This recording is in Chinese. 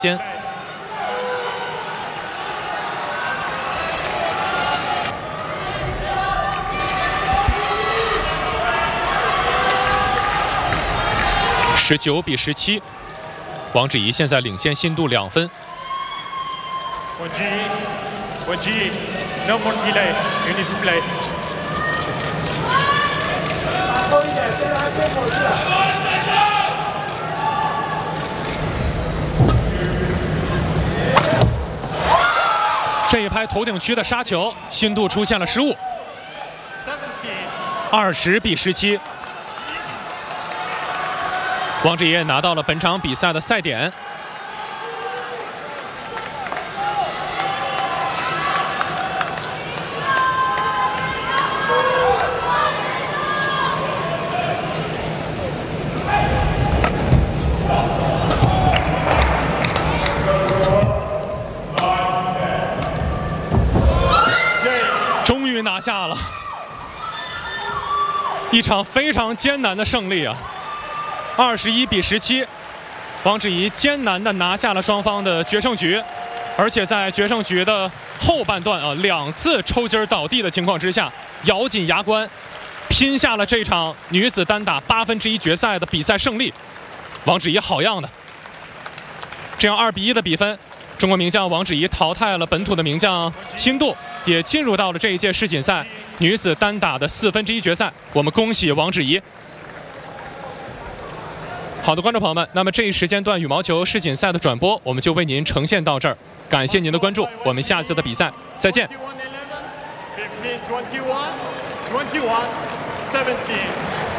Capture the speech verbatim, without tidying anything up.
间。十九比十七，王芷怡现在领先新度两分。 王芷怡，王芷怡 ，no more delay, you need to play。后一点，先拿先口气。 这一拍头顶区的杀球，新度出现了失误。二十比十七。王芷怡拿到了本场比赛的赛点。终于拿下了，一场非常艰难的胜利啊！二十一比十七，王芷怡艰难地拿下了双方的决胜局，而且在决胜局的后半段啊，两次抽筋倒地的情况之下，咬紧牙关，拼下了这场女子单打八分之一决赛的比赛胜利。王芷怡好样的！这样二比一的比分，中国名将王芷怡淘汰了本土的名将新度，也进入到了这一届世锦赛女子单打的四分之一决赛。我们恭喜王芷怡。好的，观众朋友们，那么这一时间段羽毛球世锦赛的转播，我们就为您呈现到这儿。感谢您的关注，我们下次的比赛再见。 fifteen, twenty-one, twenty-one, seventeen.